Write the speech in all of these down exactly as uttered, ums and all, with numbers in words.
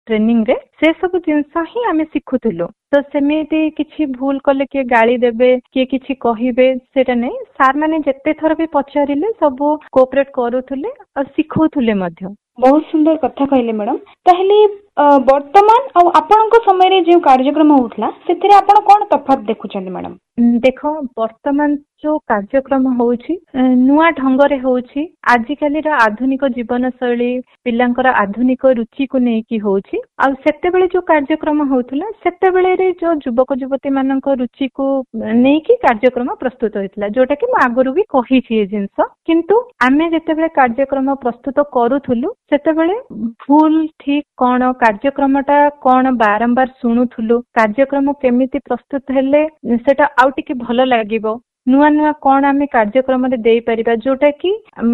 Training रे से सब जिनस ही आमे शिखुथुलु। तो सेमिति किछि भूल कले किए गाली देबे किए किछि कहिबे सेटा नै, सार माने जेते थर भी पचारिले सब कोऑपरेट करूथुले और शिखौथुले मध्य। बहुत सुंदर कथा कहले मैडम। ताहले वर्तमान आ आपनक समय रे जे कार्यक्रम होउथला सेथिरे आपण कोन तफात देखुछन मैडम? देखो वर्तमान जो कार्यक्रम होउछि नुआ ढंगरे होउछि, आजिकाली रा आधुनिक जीवन शैली पिलांकर आधुनिक रुचि को नै कि होउछि। आ सेते बेले जो कार्यक्रम होउथला सेते बेले रे जो युवक युवती मानक रुचि को नै कि कार्यक्रम प्रस्तुत होइतला, जोटा कि म आगरु भी कहि छि ए जिंस। किंतु आमे जेते बेले कार्यक्रम प्रस्तुत करूथुलु सेते बेले भूल ठीक कोन कार्यक्रमटा कोन बारंबार सुनुथुलु, कार्यक्रम केमिति प्रस्तुत हेले सेटा आउ टिके भलो लागिबो, नुआ नुआ कौन आमे कार्यक्रम रे देई परिबा, जोटा कि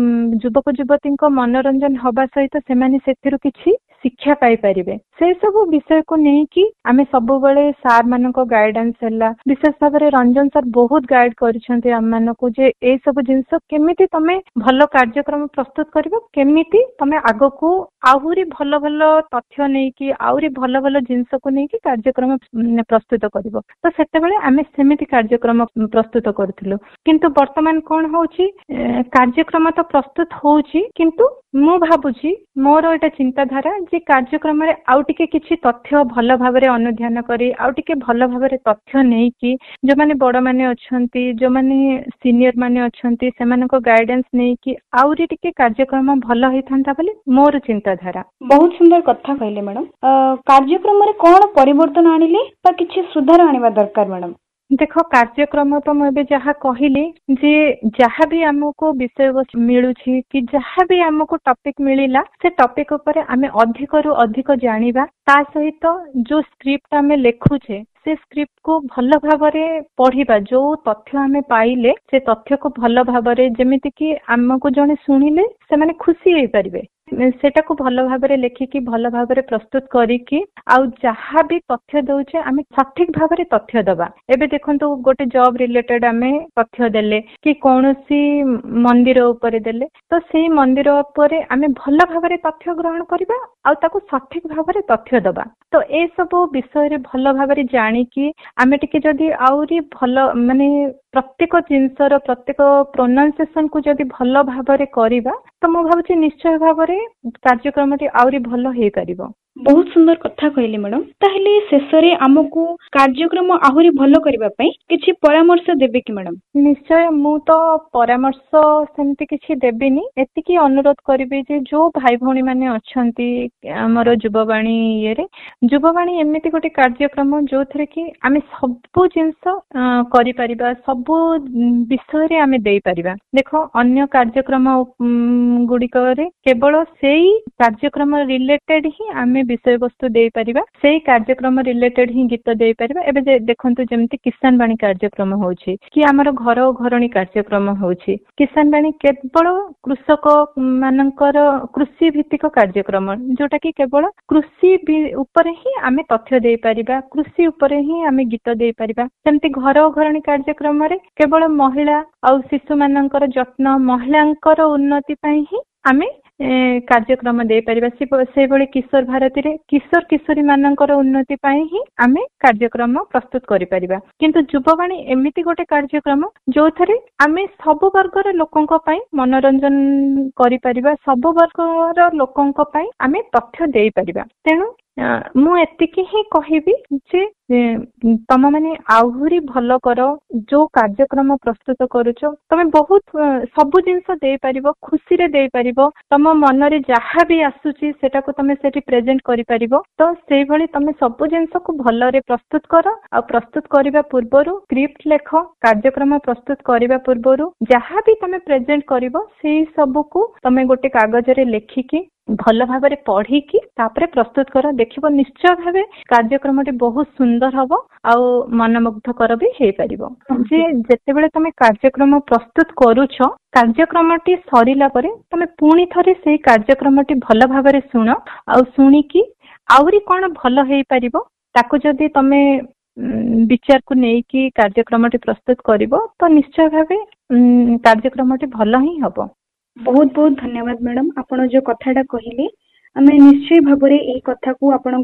युवक युवती मनोरंजन हवा सहित सेमाने सेथिरु किछि शिक्षा पाई परिबे। से सब विषय को नहीं कि आमे सब बळे सार मानको गाइडेंस हैला, विशेष भाव रे रंजन सर बहुत गाइड करिसंते हम मानको जे ए सब जिंस केमिति तमे भलो कार्यक्रम प्रस्तुत करबो, केमिति तमे आगो को आहुरी भलो भलो तथ्य नहीं कि आहुरी भलो भलो जिंस को नहीं कि कार्यक्रम प्रस्तुत करबो। तो सेते बेले आमे सेमिति कार्यक्रम प्रस्तुत करथिलु। किंतु वर्तमान कोन होउची कार्यक्रम तो प्रस्तुत होउची, किंतु मु भाबुची मोर एटा चिंताधारा जे कार्यक्रम रे आउ टिके किछि तथ्य भलो भाबरे अनुध्यान करी आउ टिके भलो भाबरे तथ्य नै कि जो माने बड़ माने अछंती, जो माने सीनियर माने अछंती, सेमानको गाइडेंस नै कि आउरी टिके कार्यक्रम भलो हेथांता बोली मोर चिंताधारा। बहुत सुंदर कथा कहले मैडम। कार्यक्रम रे कोन परिवर्तन आनिले पर किछि सुधार आनिबा दरकार मैडम? देखो कार्यक्रम तो मुझे जहाँ कहली जे जहाँ भी हमको विषय वस्तु मिलुछि कि जहाँ भी हमको टॉपिक मिलिला से टॉपिक ऊपर आमे अधिक रु अधिक जानिबा, ता सहित जो स्क्रिप्ट आमे लेखुछे से स्क्रिप्ट को भल भाबरे पढ़िबा, जो तथ्य आमे पाइले से तथ्य को भल भाबरे जेमिति कि हमको जने सुनिले से माने खुशी होई परिबे, सेटा को भल भाबरे लेखिकी भल भाबरे प्रस्तुत करिकी आउ जहाँ भी तथ्य दउछे आमे सठिक भाबरे तथ्य दबा। एबे देखंतु गोटे जॉब रिलेटेड आमे तथ्य देले कि कोनोसी मंदिर ऊपर देले तो सेही मंदिर ऊपर आमे भल भाबरे तथ्य ग्रहण करिबा आउ ताको सठिक भाबरे तथ्य दबा। तो ए सब विषय रे भल भाबरे जानी कि आमे टिके जदी आउरी भल माने प्रत्येक जिनसर प्रत्येक प्रोनाउंसिएशन को जदी भल भाबरे करिबा तो मु भाबुची निश्चय भाबरे कार्यक्रम टी आउरी भल हेई परिबो। बहुत सुंदर कथा कहले मैडम। ताहले शेषरे हमकु कार्यक्रम आहुरी भलो करबा पई किछि परामर्श देबे कि मैडम? निश्चय मु तो परामर्श सेमति किछि देबिनी, एतिकी अनुरोध करबे जे जो भाई भौणी माने अछंती हमर युववाणी ये रे युववाणी एमिति गोटे कार्यक्रम जो थरे कि आमे सब जिंस करि परिबा, सब विषय रे आमे देई परिबा। देखो अन्य कार्यक्रम गुडिक रे केवल सेही कार्यक्रम रिलेटेड ही आमे विषय वस्तु दे परिबा, सेही कार्यक्रम रिलेटेड ही गीत दे परिबा। एबे देखंतु जेमति किसान बाणी कार्यक्रम होउछि कि हमर घर घरणी कार्यक्रम होउछि, किसान बाणी केवल कृषक मानकर कृषि भित्तिक कार्यक्रम जोटा कि केवल कृषि ऊपर ही आमे तथ्य दे परिबा, कृषि ऊपर ही आमे गीत दे परिबा। सेमति घर घरणी कार्यक्रम रे केवल महिला और शिशु मानकर जत्न, महिलांकर उन्नति पई ही आमे कार्यक्रम दे परिबा। से बळे किशोर भारती रे किशोर किशोरी मानकर उन्नति पई ही आमे कार्यक्रम प्रस्तुत करि परिबा। किंतु युववाणी एमिति गोटे कार्यक्रम जो थरे आमे सब वर्गर लोकंक पई मनोरंजन करि परिबा, सब वर्गर लोकंक पई आमे तथ्य देई परिबा। तेनु मु एतिकी ही कहिबी जे तम माने आहुरी भलो करो, जो कार्यक्रम प्रस्तुत करूछ तमे बहुत सब जिंस दे परिबो, खुशी रे दे परिबो, तम मन रे जहा भी आसुची सेटा को तमे सेठी प्रेजेंट करि परिबो। तो सेही भली तमे सब जिंस को भलो रे प्रस्तुत करो आ प्रस्तुत करिबा पूर्वरु स्क्रिप्ट लेख, कार्यक्रम प्रस्तुत करिबा पूर्वरु जहा भी तमे प्रेजेंट करिवो सेही सब को तमे गोटे कागज रे लेखिकी भल भाबरे पढ़िकी तापरे प्रस्तुत कर, देखिबो निश्चय भावे कार्यक्रम टी बहुत सुंदर हबो आउ मनमुग्धकर भी हे परिबो। जे जेते बेले तमे कार्यक्रम प्रस्तुत करूछ कार्यक्रम टी सरिला परे तमे पुणी थरे सेही कार्यक्रम टी भल भाबरे सुनो आउ सुनिकी आउरी कोन भल हेई परिबो ताको जदी तमे विचार को नहीं कि कार्यक्रम टी प्रस्तुत करिवो तो निश्चय भावे कार्यक्रम टी भल ही हबो। बहुत बहुत धन्यवाद मैडम, आपण जो कथाटा कहिले आमे निश्चय भाबरे एही कथा को आपण